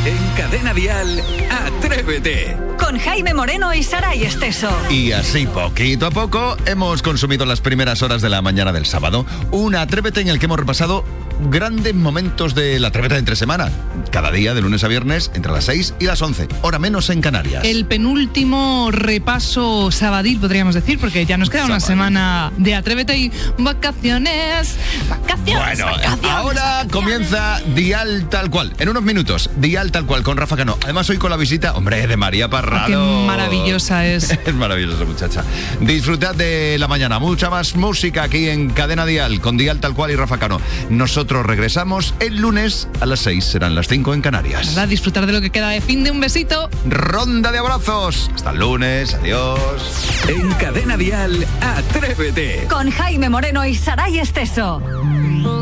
En Cadena Dial, Atrévete. Con Jaime Moreno y Saray Esteso. Y así, poquito a poco, hemos consumido las primeras horas de la mañana del sábado. Un Atrévete en el que hemos repasado grandes momentos del Atrévete entre semana. Cada día, de lunes a viernes, entre las 6 y las 11. Hora menos en Canarias. El penúltimo repaso sabadil, podríamos decir, porque ya nos queda una semana de Atrévete y vacaciones. Bueno, ahora comienza Dial Tal Cual. En unos minutos, Dial Tal Cual con Rafa Cano. Además, hoy con la visita, hombre, de María Parrado. Qué maravillosa es. Es maravillosa esa muchacha. Disfrutad de la mañana. Mucha más música aquí en Cadena Dial, con Dial Tal Cual y Rafa Cano. Nosotros regresamos el lunes a las 6. Serán las 5 en Canarias. Nada, disfrutar de lo que queda de fin de un besito. Ronda de abrazos. Hasta el lunes. Adiós. En Cadena Dial, Atrévete. Con Jaime Moreno y Saray Esteso.